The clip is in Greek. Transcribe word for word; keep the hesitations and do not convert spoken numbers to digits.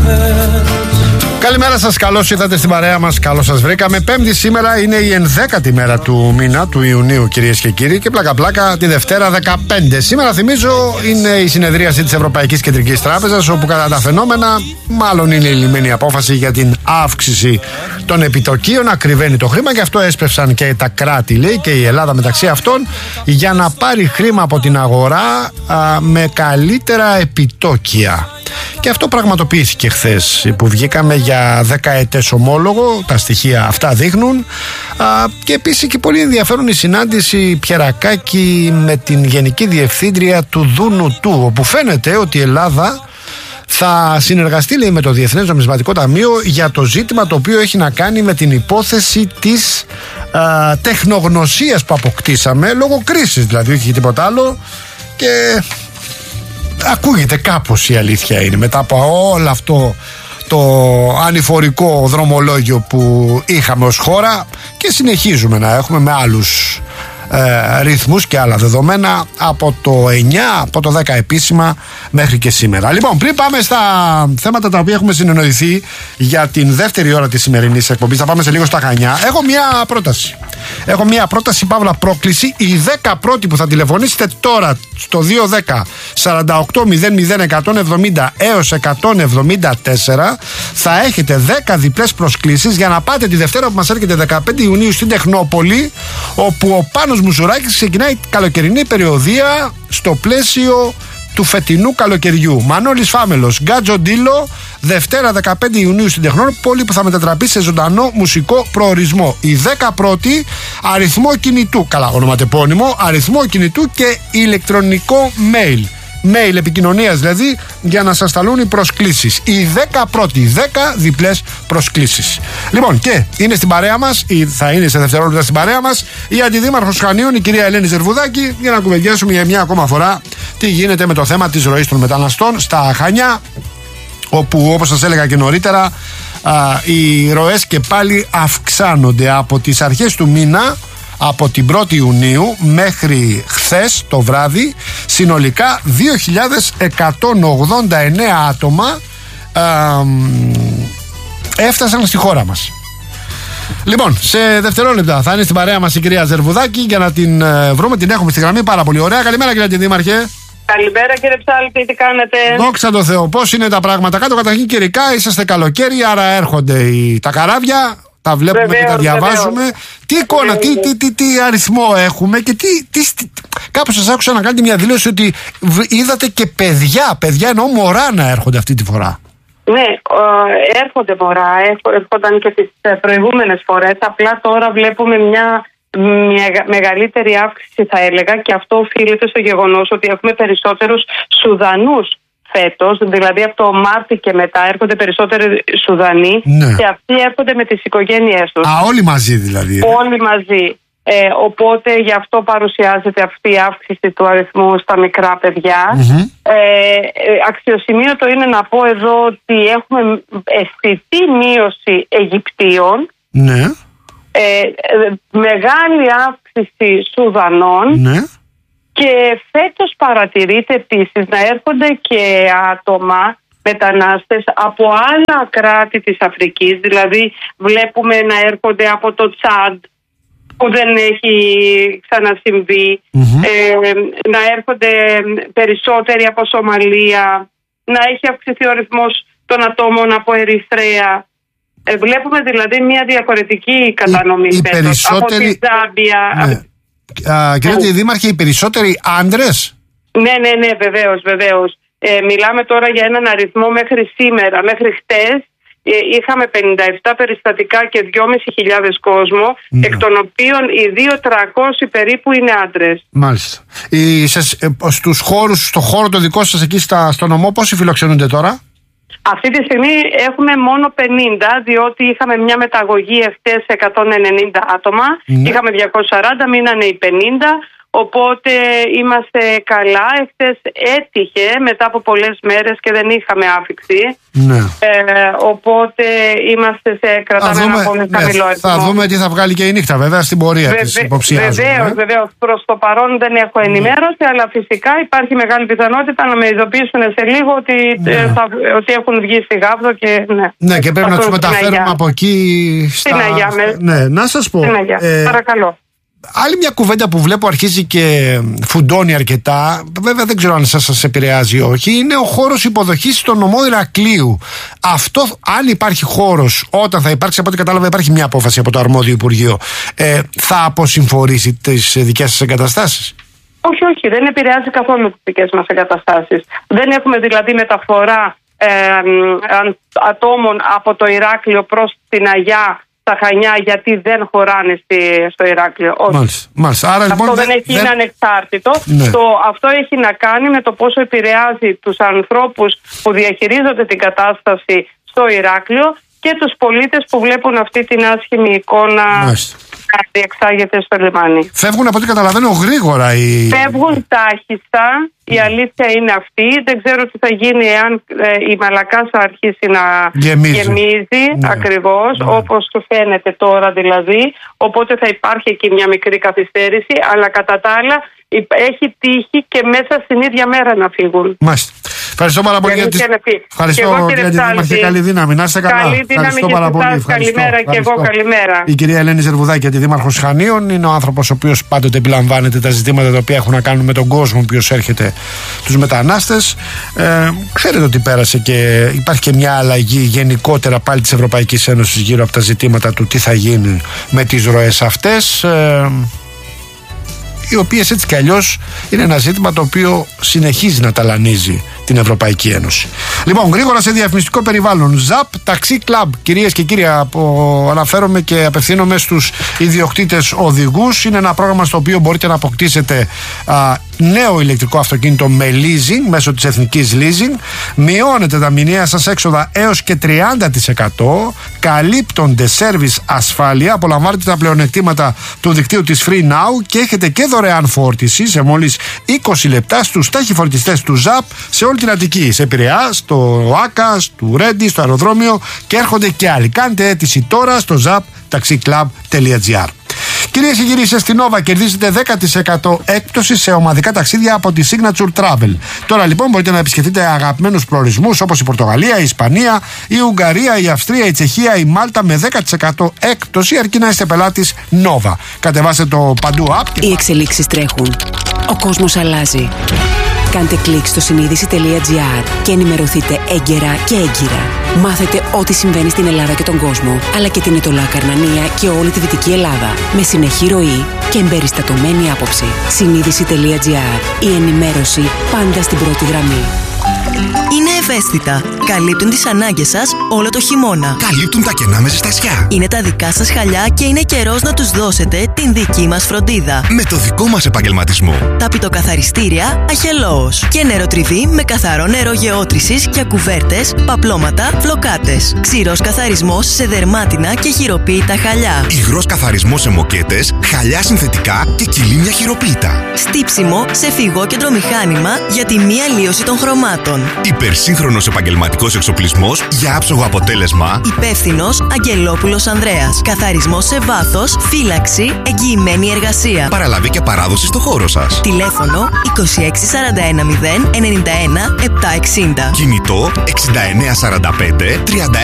Καλημέρα σας, καλώς ήρθατε στην παρέα μας, καλώς σας βρήκαμε. Πέμπτη σήμερα είναι η ενδέκατη μέρα του μήνα, του Ιουνίου, κυρίες και κύριοι, και πλάκα πλάκα τη Δευτέρα δεκαπέντε. Σήμερα, θυμίζω, είναι η συνεδρίαση της Ευρωπαϊκής Κεντρικής Τράπεζας, όπου κατά τα φαινόμενα μάλλον είναι η λυμμένη απόφαση για την αύξηση των επιτοκίων, ακριβένει το χρήμα, και αυτό έσπευσαν και τα κράτη, λέει, και η Ελλάδα μεταξύ αυτών, για να πάρει χρήμα από την αγορά α, με καλύτερα επιτόκια. Και αυτό πραγματοποιήθηκε χθες, που βγήκαμε για δεκαετές ομόλογο, τα στοιχεία αυτά δείχνουν. Α, και επίσης και πολύ ενδιαφέρον η συνάντηση Πιερακάκη με την Γενική Διευθύντρια του Δούνου του, όπου φαίνεται ότι η Ελλάδα θα συνεργαστεί, λέει, με το Διεθνές Νομισματικό Ταμείο για το ζήτημα το οποίο έχει να κάνει με την υπόθεση της α, τεχνογνωσίας που αποκτήσαμε λόγω κρίσης, δηλαδή, όχι τίποτα άλλο. Και ακούγεται κάπως, η αλήθεια είναι, μετά από όλο αυτό το ανηφορικό δρομολόγιο που είχαμε ως χώρα και συνεχίζουμε να έχουμε με άλλους ε, ρυθμούς και άλλα δεδομένα από το εννιά, από το δέκα επίσημα μέχρι και σήμερα. Λοιπόν, πριν πάμε στα θέματα τα οποία έχουμε συνεννοηθεί για την δεύτερη ώρα της σημερινής εκπομπής, θα πάμε σε λίγο στα Χανιά. Έχω μια πρόταση. Έχω μια πρόταση, παύλα πρόκληση. Οι δέκα πρώτοι που θα τηλεφωνήσετε τώρα στο δύο ένα μηδέν σαράντα οκτώ μηδέν μηδέν εκατόν εβδομήντα έως εκατόν εβδομήντα τέσσερα θα έχετε δέκα διπλές προσκλήσεις για να πάτε τη Δευτέρα που μας έρχεται δεκαπέντε Ιουνίου στην Τεχνόπολη, όπου ο Πάνος Μουσουράκης ξεκινάει καλοκαιρινή περιοδεία στο πλαίσιο του φετινού καλοκαιριού. Μανώλης Φάμελος, Γκάτζο Ντίλο, Δευτέρα δεκαπέντε Ιουνίου στην Τεχνόπολη, που θα μετατραπεί σε ζωντανό μουσικό προορισμό. Οι δέκα πρώτοι, αριθμό κινητού, καλά ονοματεπώνυμο, αριθμό κινητού και ηλεκτρονικό mail. Mail επικοινωνίας δηλαδή, για να σας σταλούν οι προσκλήσεις. Οι δέκα πρώτοι, δέκα διπλές προσκλήσεις. Λοιπόν, και είναι στην παρέα μας, ή θα είναι σε δευτερόλεπτα στην παρέα μας, η Αντιδήμαρχος Χανίων, η κυρία Ελένη Ζερβουδάκη, για να κουβεντιάσουμε για μια ακόμα φορά τι γίνεται με το θέμα της ροής των μεταναστών στα Χανιά, όπου, όπως σας έλεγα και νωρίτερα, α, οι ροές και πάλι αυξάνονται από τις αρχές του μήνα. Από την πρώτη Ιουνίου μέχρι χθες το βράδυ, συνολικά δύο χιλιάδες εκατόν ογδόντα εννέα άτομα α, έφτασαν στη χώρα μας. Λοιπόν, σε δευτερόλεπτα θα είναι στην παρέα μας η κυρία Ζερβουδάκη για να την ε, βρούμε. Την έχουμε στη γραμμή, πάρα πολύ ωραία. Καλημέρα, κύριε Αντιδήμαρχε. Καλημέρα, κύριε Ψάλτη, τι κάνετε? Δόξα τω Θεώ, πώς είναι τα πράγματα κάτω? Καταρχήν καιρικά, είσαστε καλοκαίρι, άρα έρχονται οι, τα καράβια. Τα βλέπουμε, βεβαίως, και τα διαβάζουμε. Βεβαίως. Τι εικόνα, τι, τι, τι, τι αριθμό έχουμε και τι, τι, τι. Κάπως σας άκουσα να κάνετε μια δήλωση ότι είδατε και παιδιά, παιδιά εννοώ μωρά, να έρχονται αυτή τη φορά. Ναι, έρχονται μωρά, έρχονταν και τις προηγούμενες φορές. Απλά τώρα βλέπουμε μια, μια μεγαλύτερη αύξηση, θα έλεγα, και αυτό οφείλεται στο γεγονός ότι έχουμε περισσότερους Σουδανούς φέτος, δηλαδή από το Μάρτι και μετά έρχονται περισσότεροι Σουδανοί, ναι, και αυτοί έρχονται με τις οικογένειές τους. Α, όλοι μαζί δηλαδή. Όλοι μαζί. Ε, οπότε γι' αυτό παρουσιάζεται αυτή η αύξηση του αριθμού στα μικρά παιδιά. Mm-hmm. Ε, αξιοσημείωτο είναι να πω εδώ ότι έχουμε αισθητή μείωση Αιγυπτίων. Ναι. Ε, μεγάλη αύξηση Σουδανών. Ναι. Και φέτος παρατηρείται επίσης να έρχονται και άτομα, μετανάστες, από άλλα κράτη της Αφρικής. Δηλαδή βλέπουμε να έρχονται από το Τσάντ, που δεν έχει ξανασυμβεί, mm-hmm. ε, να έρχονται περισσότεροι από Σομαλία, να έχει αυξηθεί ο αριθμός των ατόμων από Ερυθρέα. Ε, βλέπουμε δηλαδή μια διαφορετική κατανομή οι, φέτος, περισσότεροι... από τη Ζάμπια... Ναι. Uh, κύριε Δήμαρχε, οι περισσότεροι άντρες? Ναι, ναι, ναι, βεβαίως, βεβαίως. Ε, μιλάμε τώρα για έναν αριθμό μέχρι σήμερα, μέχρι χτες. Ε, είχαμε πενήντα επτά περιστατικά και δυόμισι χιλιάδες κόσμο, ναι, εκ των οποίων οι δύο χιλιάδες τριακόσιοι περίπου είναι άντρες. Μάλιστα. Οι, σας, ε, στους χώρους, στο χώρο το δικό σας εκεί στα, στο νομό, πόσοι φιλοξενούνται τώρα? Αυτή τη στιγμή έχουμε μόνο πενήντα, διότι είχαμε μια μεταγωγή εχθές εκατόν ενενήντα άτομα, ναι, είχαμε διακόσια σαράντα, μείνανε οι πενήντα, Οπότε είμαστε καλά. Εχθές έτυχε μετά από πολλές μέρες και δεν είχαμε άφιξη. Ναι. Ε, οπότε είμαστε σε κρατάμε ένα πολύ χαμηλό ναι, αριθμό. Θα δούμε τι θα βγάλει και η νύχτα βέβαια στην πορεία Βεβαι, της υποψιάζομαι. Βεβαίως, βεβαίως. Προς το παρόν δεν έχω ενημέρωση, ναι. αλλά φυσικά υπάρχει μεγάλη πιθανότητα να με ειδοποιήσουν σε λίγο ότι, ναι. ε, θα, ότι έχουν βγει στη Γάβδο και ναι. Ναι, και πρέπει να τους μεταφέρουμε από εκεί στα... Στην Αγιά. Ναι, να σας πω. Ε, Παρακαλώ. Άλλη μια κουβέντα που βλέπω αρχίζει και φουντώνει αρκετά, βέβαια δεν ξέρω αν σας, σας επηρεάζει ή όχι, είναι ο χώρος υποδοχής στο νομό Ηρακλείου. Αυτό, αν υπάρχει χώρος, όταν θα υπάρξει, από ό,τι κατάλαβα υπάρχει μια απόφαση από το αρμόδιο Υπουργείο, ε, θα αποσυμφορήσει τις δικές σας εγκαταστάσεις? Όχι, όχι, δεν επηρεάζει καθόλου τις δικές μας εγκαταστάσεις. Δεν έχουμε δηλαδή μεταφορά ε, ατόμων από το Ηράκλειο προς την Αγιά, τα Χανιά, γιατί δεν χωράνε στη, στο Ηράκλειο. Μάλιστα, μάλιστα. Άρα, αυτό λοιπόν, δεν έχει, δεν... είναι ανεξάρτητο. Ναι. Το, αυτό έχει να κάνει με το πόσο επηρεάζει τους ανθρώπους που διαχειρίζονται την κατάσταση στο Ηράκλειο και τους πολίτες που βλέπουν αυτή την άσχημη εικόνα να διεξάγεται στο λιμάνι. Φεύγουν, από ό,τι καταλαβαίνω, γρήγορα οι... Φεύγουν τάχιστα. Η αλήθεια είναι αυτή. Δεν ξέρω τι θα γίνει εάν ε, η Μαλακάσα αρχίσει να γεμίζει, γεμίζει ναι. ακριβώς, ναι. όπως το φαίνεται τώρα δηλαδή. Οπότε θα υπάρχει εκεί μια μικρή καθυστέρηση, αλλά κατά τα άλλα έχει τύχει και μέσα στην ίδια μέρα να φύγουν. Μάλιστα. Ευχαριστώ πάρα πολύ. Για τις... Ευχαριστώ για τη Δήμαρχε. Καλή δύναμη. Να είστε καλά. Καλή δύναμη και πάρα πολύ. Καλημέρα και εγώ καλημέρα. Η κυρία Ελένη Ζερβουδάκη, τη Δήμαρχος Χανίων, είναι ο άνθρωπος ο οποίος πάντοτε επιλαμβάνεται τα ζητήματα τα οποία έχουν να κάνουν με τον κόσμο ο οποίος έρχεται, τους μετανάστες. Ε, ξέρετε ότι πέρασε και υπάρχει και μια αλλαγή γενικότερα πάλι της Ευρωπαϊκής Ένωσης γύρω από τα ζητήματα του τι θα γίνει με τις ροές αυτές. Ε, οι οποίες έτσι κι αλλιώς είναι ένα ζήτημα το οποίο συνεχίζει να ταλανίζει την Ευρωπαϊκή Ένωση. Λοιπόν, γρήγορα σε διαφημιστικό περιβάλλον. Ζαπ Taxi Club, κυρίες και κύριοι, από, αναφέρομαι και απευθύνομαι στους ιδιοκτήτες οδηγούς. Είναι ένα πρόγραμμα στο οποίο μπορείτε να αποκτήσετε α, νέο ηλεκτρικό αυτοκίνητο με leasing μέσω της Εθνικής Leasing. Μειώνετε τα μηνιαία σας έξοδα έως και τριάντα τοις εκατό. Καλύπτονται service ασφάλεια. Απολαμβάνετε τα πλεονεκτήματα του δικτύου της Free Now και έχετε και δωρεάν φόρτιση σε μόλις είκοσι λεπτά στους ταχυφορτιστές του Ζαπ σε όλη την Αττική. Σε Πειραιά, στο Άκα, του Ρέντι, στο αεροδρόμιο και έρχονται και άλλοι. Κάντε αίτηση τώρα στο ζαπ ταξί κλαμπ τελεία τζι άρ. Κυρίες και κύριοι, στην Nova κερδίζετε δέκα τοις εκατό έκπτωση σε ομαδικά ταξίδια από τη Signature Travel. Τώρα λοιπόν μπορείτε να επισκεφτείτε αγαπημένους προορισμούς όπως η Πορτογαλία, η Ισπανία, η Ουγγαρία, η Αυστρία, η Τσεχία, η Μάλτα με δέκα τοις εκατό έκπτωση, αρκεί να είστε πελάτης Nova. Κατεβάστε το παντού app. Και... Οι εξελίξεις τρέχουν. Ο κόσμος αλλάζει. Κάντε κλικ στο συνείδηση τελεία τζι άρ και ενημερωθείτε έγκαιρα και έγκυρα. Μάθετε ό,τι συμβαίνει στην Ελλάδα και τον κόσμο, αλλά και την Ετωλά Καρνανία και όλη τη Δυτική Ελλάδα. Με συνεχή ροή και εμπεριστατωμένη άποψη. συνείδηση τελεία τζι άρ. Η ενημέρωση πάντα στην πρώτη γραμμή. Είναι ευαίσθητα. Καλύπτουν τις ανάγκες σας όλο το χειμώνα. Καλύπτουν τα κενά με ζεστασιά. Είναι τα δικά σας χαλιά και είναι καιρός να τους δώσετε την δική μας φροντίδα. Με το δικό μας επαγγελματισμό. Τα πιτοκαθαριστήρια Αχελώος. Και νεροτριβή με καθαρό νερό γεώτρησης για κουβέρτες, παπλώματα, φλοκάτες. Ξηρός καθαρισμός σε δερμάτινα και χειροποίητα χαλιά. Υγρός καθαρισμός σε μοκέτες, χαλιά συνθετικά και κιλίμια χειροποίητα. Στύψιμο σε φυγόκεντρο μηχάνημα για τη μη αλλίωση των χρωμάτων. Υπερσύγχρονος επαγγελματικός εξοπλισμός για άψογο αποτέλεσμα. Υπεύθυνος Αγγελόπουλος Ανδρέας. Καθαρισμός σε βάθος, φύλαξη, εγγυημένη εργασία. Παραλαβή και παράδοση στο χώρο σας. Τηλέφωνο είκοσι έξι σαράντα ένα μηδέν ενενήντα ένα επτακόσια εξήντα. Κινητό εξήντα εννέα σαράντα πέντε τριάντα